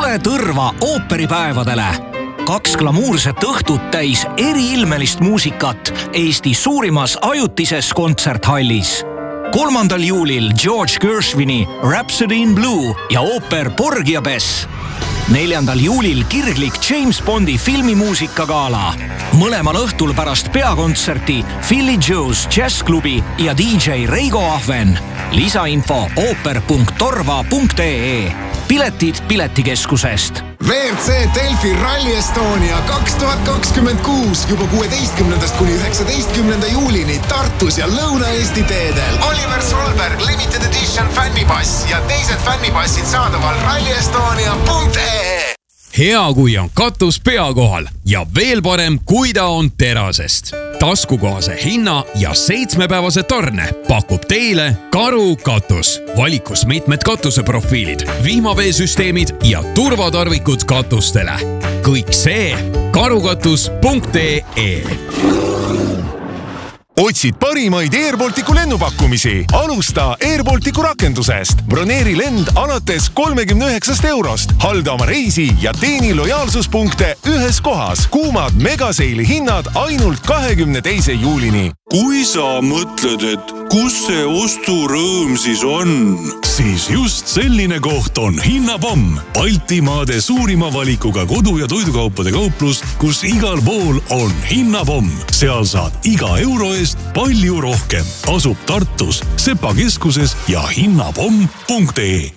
Tule Tõrva ooperipäevadele. 2 glamuurset õhtut täis eriilmelist muusikat Eesti suurimas ajutises kontserthallis. 3. juulil George Gershwini Rhapsody in Blue ja ooper Porgy ja Bess. 4. juulil kirglik James Bondi filmimuusikagala. Mõlemal õhtul pärast peakontserti Philly Joe's Jazzklubi ja DJ Reigo Ahven. Lisainfo ooper.torva.ee. Piletid Piletikeskusest. WRC Delfi Rally Estonia 2026 juba 16. kuni 19. juulini Tartus ja Lõuna-Eesti teedel. Oliver Solberg Limited Edition fännipass ja teised fännipassid saadaval rallyestonia.ee. Hea, kui on katus pea kohal ja veel parem, kui ta on terasest. Taskukohase hinna ja 7-päevase tarne pakub teile Karu katus. Valikus mitmed katuseprofiilid, vihmaveesüsteemid ja turvatarvikud katustele. Kõik see karukatus.ee. Otsid parimaid Airbalticu lennupakkumisi? Alusta Airbalticu rakendusest. Broneeri lend alates 39 eurost. Halda oma reisi ja teeni lojaalsuspunkte ühes kohas. Kuumad megaseili hinnad ainult 22. juulini. Kui sa mõtled, et kus see osturõõm siis on, siis just selline koht on Hinnapomm. Baltimaade suurima valikuga kodu- ja toidukaupade kauplus, kus igal pool on Hinnapomm. Seal saad iga euro eest palju rohkem. Asub Tartus, Sepa keskuses ja hinnapomm.ee.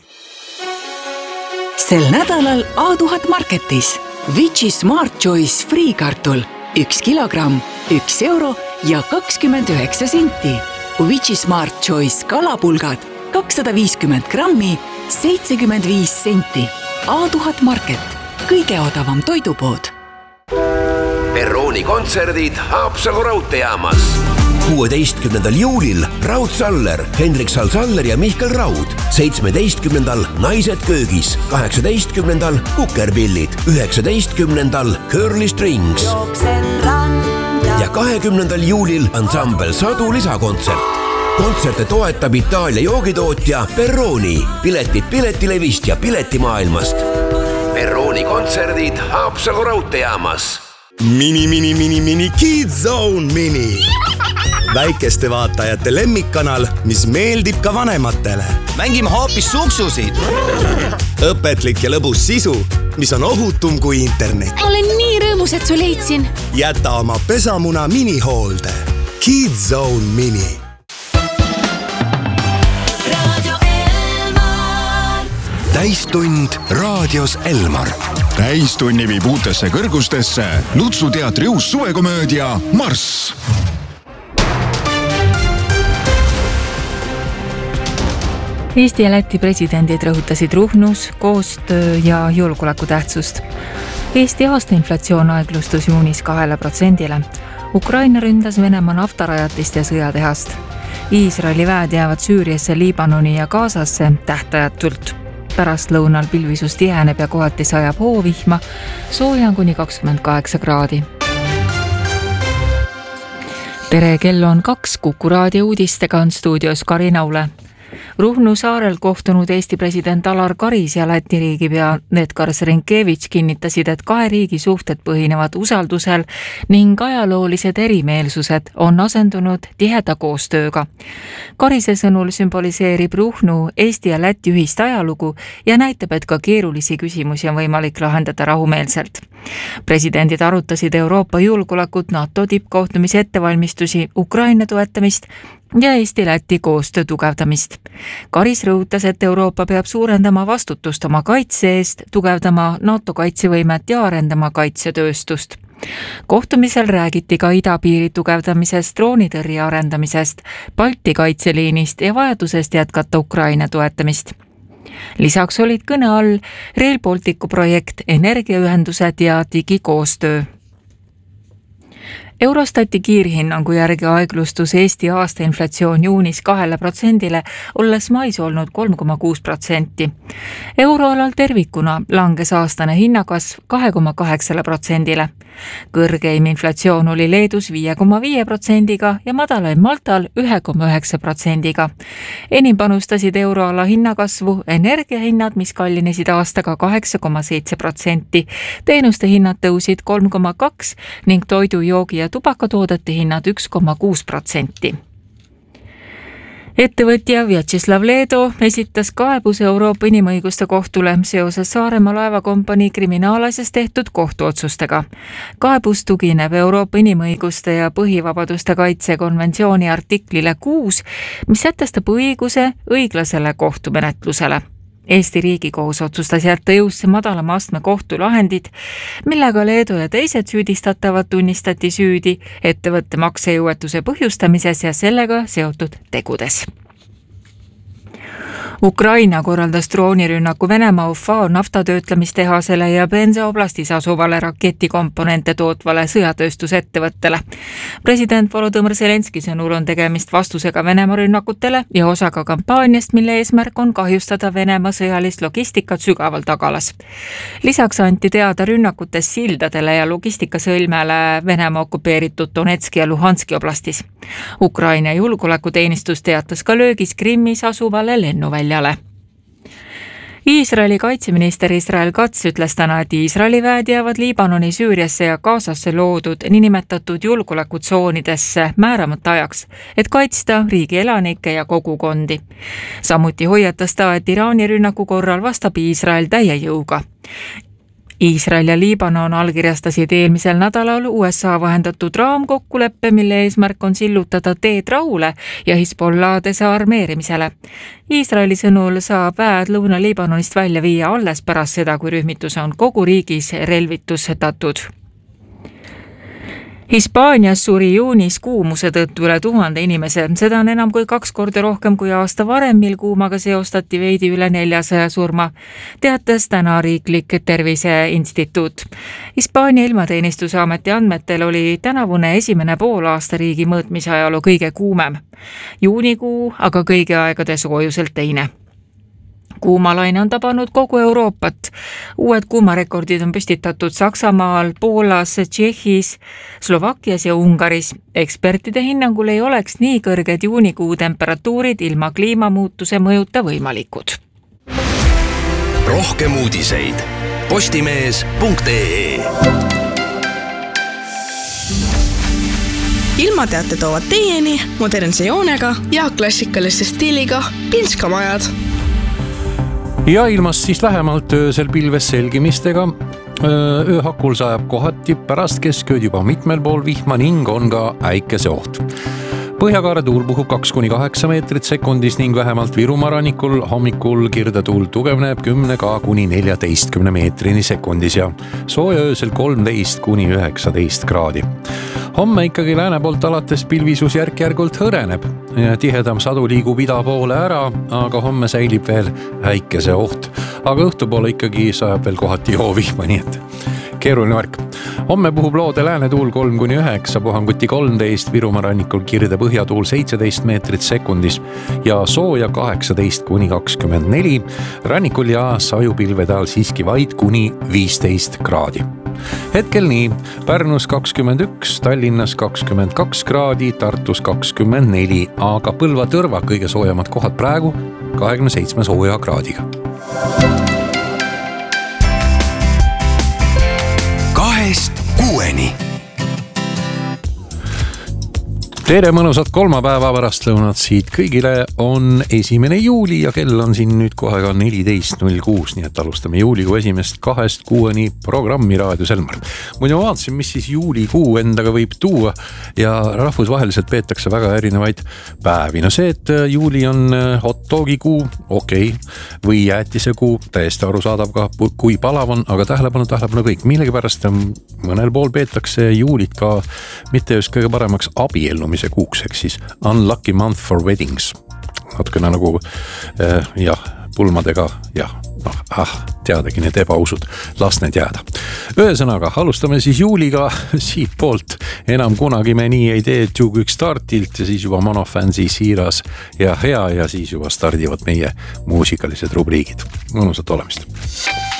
Sel nädalal A1000 Marketis Vici Smart Choice friikartul 1 kilogramm, 1 euro ja 29 senti. Vici Smart Choice kalapulgad 250 grammi, 75 senti. A1000 Market, kõige odavam toidupood. Perrooni kontserdid Haapsalu raudteejaamas. 16. juulil Raud Saller, Hendrik Salsaller ja Mihkel Raud. 17. Naised köögis. 18. Kukerpillid. 19. Curly Strings. Ja 20. juulil ansambel Sadu lisakontsert. Kontserte toetab Itaalia joogitootja Perrooni. Piletid Piletilevist ja Piletimaailmast. Perrooni kontserdid Haapsalu raudteejaamas. Mini Kids Zone Mini. Väikeste vaatajate lemmikkanal, mis meeldib ka vanematele. Mängime hoopis suksusid. Õpetlik ja lõbus sisu, mis on ohutum kui internet. Olen nii rõõmus, et su leidsin. Jäta oma pesamuna minihoolde. Kids Zone Mini. Täistund raadios Elmar. Täistunni viib uutesse kõrgustesse Lutsu teatri uus suvekomöödia Marss. Eesti ja Läti presidendid rõhutasid Ruhnus koostöö ja julgeoleku tähtsust. Eesti aastainflatsioon aeglustus juunis 2%. Ukraina ründas Venemaa naftarajatist ja sõjatehast. Iisraeli väed jäävad Süüriasse, Liibanoni ja Gazasse tähtajatult. Pärast lõunal pilvisus tiheneb ja kohati sajab hoovihma, sooja on kuni 28 kraadi. Tere, kell on 2, Kuku raadio uudistega on stuudios Karina Ule. Ruhnu saarel kohtunud Eesti president Alar Karis ja Läti riigipea Edgar Serenkevitš kinnitasid, et kahe riigi suhted põhinevad usaldusel ning ajaloolised erimeelsused on asendunud tiheda koostööga. Karise sõnul sümboliseerib Ruhnu Eesti ja Läti ühist ajalugu ja näitab, et ka keerulisi küsimusi on võimalik lahendada rahumeelselt. Presidendid arutasid Euroopa julgeolekut, NATO tippkohtumise ettevalmistusi, Ukraina toetamist ja Eesti-Läti koostöö tugevdamist. Karis rõhutas, et Euroopa peab suurendama vastutust oma kaitse eest, tugevdama NATO kaitsevõimet ja arendama kaitsetööstust. Kohtumisel räägiti ka idapiiri tugevdamisest, droonitõrje arendamisest, Balti kaitseliinist ja vajadusest jätkata Ukraina toetamist. Lisaks olid kõne all Rail Balticu projekt, energiaühendused ja digikoostöö. Eurostati kiirhinnangu järgi aeglustus Eesti aastainflatsioon juunis 2%, olles mais olnud 3,6%. Euroalal tervikuna langes aastane hinnakasv 2,8%. Kõrgeim inflatsioon oli Leedus 5,5% ja madalaim Maltal 1,9%. Enim panustasid euroala hinnakasvu energiahinnad, mis kallinesid aastaga 8,7%. Teenuste hinnad tõusid 3,2% ning toidu, joogi ja tubakatoodete hinnad 1,6%. Ettevõtja Vjacheslav Leedo esitas kaebuse Euroopa Inimõiguste Kohtule seoses Saaremaa laevakompanii kriminaalasjas tehtud kohtuotsustega. Kaebus tugineb Euroopa Inimõiguste ja põhivabaduste kaitse konventsiooni artiklile 6, mis sätestab õiguse õiglasele kohtumenetlusele. Eesti Riigikohus otsustas jätta jõusse madalama astme kohtulahendid, millega Leedo ja teised süüdistatavad tunnistati süüdi ettevõtte maksejõuetuse põhjustamises ja sellega seotud tegudes. Ukraina korraldas droonirünnaku Venemaa Ufa naftatöötlemistehasele ja Penza oblastis asuvale raketikomponente tootvale sõjatööstusettevõttele. President Volodõmõr Zelenski sõnul on tegemist vastusega Venemaa rünnakutele ja osaga kampaaniast, mille eesmärk on kahjustada Venemaa sõjalist logistikat sügaval tagalas. Lisaks anti teada rünnakutest sildadele ja logistikasõlmele Venemaa okupeeritud Donetski ja Luhanski oblastis. Ukraina julgeolekuteenistus teatas ka löögis Krimmis asuvale lennuväljale. Iisraeli kaitseminister Israel Katz ütles täna, et Iisraeli väed jäävad Liibanoni, Süüriasse ja Gazasse loodud niinimetatud julgeolekutsoonidesse määramata ajaks, et kaitsta riigi elanikke ja kogukondi. Samuti hoiatas ta, et Iraani rünnaku korral vastab Iisrael täie jõuga. Iisrael ja Liibanon allkirjastasid eelmisel nädalal USA vahendatud raamkokkuleppe, mille eesmärk on sillutada teed rahule ja Hezbollah desarmeerimisele. Iisraeli sõnul saab väed Lõuna-Liibanonist välja viia alles pärast seda, kui rühmitus on kogu riigis relvitustatud. Hispaanias suri juunis kuumuse tõttu üle 1000 inimese. Seda on enam kui 2 korda rohkem kui aasta varem, mil kuumaga seostati veidi üle 400 surma, teatas täna riiklik terviseinstituut. Hispaania ilmateenistuse ameti andmetel oli tänavune esimene poolaasta riigi mõõtmise ajaloo kõige kuumem. Juunikuu aga kõigi aegade soojuselt teine. Kuumalaine on tabanud kogu Euroopat. Uued kuumarekordid on püstitatud Saksamaal, Poolas, Tšehhis, Slovakkias ja Ungaris. Ekspertide hinnangul ei oleks nii kõrged juunikuu temperatuurid ilma kliimamuutuse mõjuta võimalikud. Rohkem uudiseid postimees.ee. Ilmateate toovad teieni modernse joonega ja klassikaliste stiiliga Pinskamajad. Ja ilmast siis lähemalt öösel pilves selgimistega. Ööhakul sajab kohati pärast keskööd juba mitmel pool vihma ning on ka äikese oht. Põhjakaare tuul puhub 2-8 meetrit sekundis ning vähemalt Virumaa rannikul hommikul kirdetuul tugevneb 10-14 meetrini sekundis ja sooja öösel 13-19 kraadi. Homme ikkagi lääne poolt alates pilvisus järk-järgult hõreneb. Tihedam sadu liigub ida poole ära, aga homme säilib veel äikese oht. Aga õhtupoole ikkagi sajab veel kohati joovihma, nii et keeruline värk. Homme puhub loode lääne tuul 3-9, puhanguti 13, Virumaa rannikul kirde põhjatuul 17 meetrit sekundis ja sooja 18-24, rannikul ja sajupilvede all siiski vaid kuni 15 kraadi. Hetkel nii, Pärnus 21, Tallinnas 22 kraadi, Tartus 24, aga Põlva Tõrva kõige soojamad kohad praegu 27 sooja kraadiga. Kuueni. Tere mõnusat kolmapäeva pärastlõunat siit kõigile. On 1. juuli ja kell on siin nüüd kohe ka 14.06, nii et alustame juulikuu 1-2 programmi Raadio Selmar. Muidu ma vaatasin, mis siis juulikuu endaga võib tuua ja rahvusvaheliselt peetakse väga erinevaid päevi. No see, et juuli on hot dogi kuu, okei, või jäätise kuu, täiesti arusaadav ka, kui palav on, aga tähelepanu kõik. Millegipärast mõnel pool peetakse juulit ka mitte just kõige paremaks abiellumise kuuks, ehk siis unlucky month for weddings. Natukene nagu pulmadega teadagi need ebaausud, las need jääda. Ühesõnaga, alustame siis juuliga siit poolt. Enam kunagi me nii ei tee Tugük startilt ja siis juba Monofänsi siiras ja hea ja siis juba stardivad meie muusikalised rubriigid. Mõnusat olemist!